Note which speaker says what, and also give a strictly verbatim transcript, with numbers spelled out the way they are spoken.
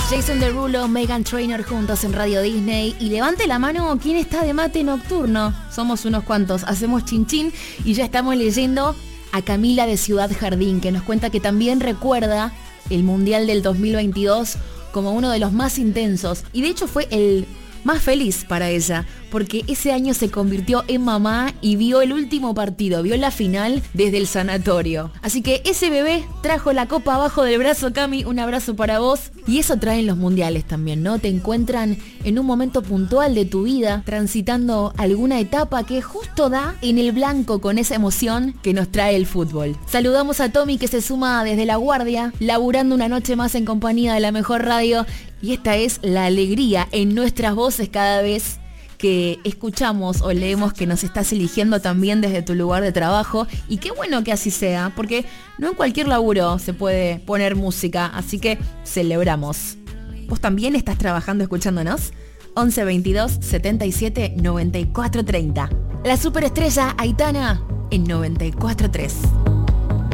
Speaker 1: Jason Derulo, Meghan Trainor juntos en Radio Disney. Y levante la mano quién está de mate nocturno. Somos unos cuantos, hacemos chin chin y ya estamos leyendo a Camila de Ciudad Jardín, que nos cuenta que también recuerda el Mundial del dos mil veintidós como uno de los más intensos. Y de hecho fue el más feliz para ella, porque ese año se convirtió en mamá y vio el último partido, vio la final desde el sanatorio. Así que ese bebé trajo la copa abajo del brazo, Cami, un abrazo para vos. Y eso traen los mundiales también, ¿no? Te encuentran en un momento puntual de tu vida, transitando alguna etapa que justo da en el blanco con esa emoción que nos trae el fútbol. Saludamos a Tommy, que se suma desde La Guardia, laburando una noche más en compañía de la mejor radio. Y esta es la alegría en nuestras voces cada vez que escuchamos o leemos que nos estás eligiendo también desde tu lugar de trabajo. Y qué bueno que así sea, porque no en cualquier laburo se puede poner música, así que celebramos. ¿Vos también estás trabajando escuchándonos? once veintidós setenta y siete noventa y cuatro treinta. La superestrella Aitana en noventa y cuatro tres.